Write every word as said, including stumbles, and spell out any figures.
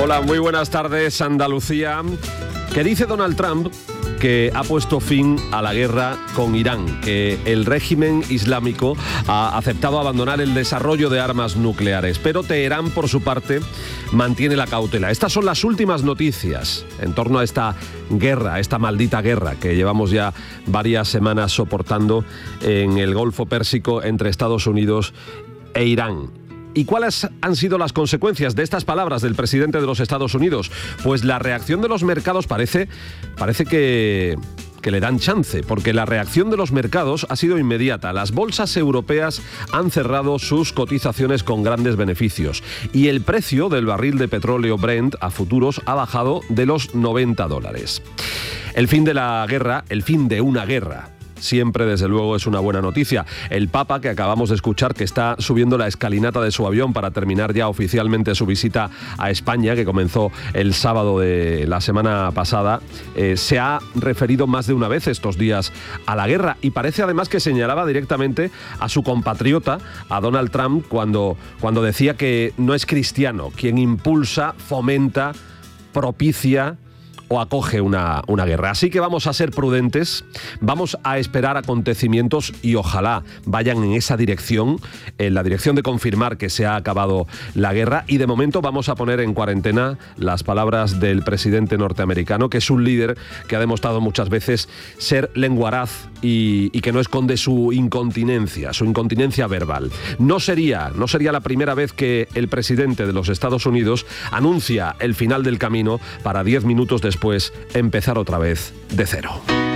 Hola, muy buenas tardes, Andalucía. ¿Qué dice Donald Trump? Que ha puesto fin a la guerra con Irán, que el régimen islámico ha aceptado abandonar el desarrollo de armas nucleares, pero Teherán, por su parte, mantiene la cautela. Estas son las últimas noticias en torno a esta guerra, esta maldita guerra que llevamos ya varias semanas soportando en el Golfo Pérsico entre Estados Unidos e Irán. ¿Y cuáles han sido las consecuencias de estas palabras del presidente de los Estados Unidos? Pues la reacción de los mercados parece, parece que, que le dan chance, porque la reacción de los mercados ha sido inmediata. Las bolsas europeas han cerrado sus cotizaciones con grandes beneficios y el precio del barril de petróleo Brent a futuros ha bajado de los noventa dólares. El fin de la guerra, el fin de una guerra, siempre, desde luego, es una buena noticia. El Papa, que acabamos de escuchar, que está subiendo la escalinata de su avión para terminar ya oficialmente su visita a España, que comenzó el sábado de la semana pasada, eh, se ha referido más de una vez estos días a la guerra y parece además que señalaba directamente a su compatriota, a Donald Trump, cuando, cuando decía que no es cristiano quien impulsa, fomenta, propicia o acoge una, una guerra. Así que vamos a ser prudentes, vamos a esperar acontecimientos y ojalá vayan en esa dirección, en la dirección de confirmar que se ha acabado la guerra, y de momento vamos a poner en cuarentena las palabras del presidente norteamericano, que es un líder que ha demostrado muchas veces ser lenguaraz y, y que no esconde su incontinencia, su incontinencia verbal. No sería, no sería la primera vez que el presidente de los Estados Unidos anuncia el final del camino para diez minutos después Después empezar otra vez de cero.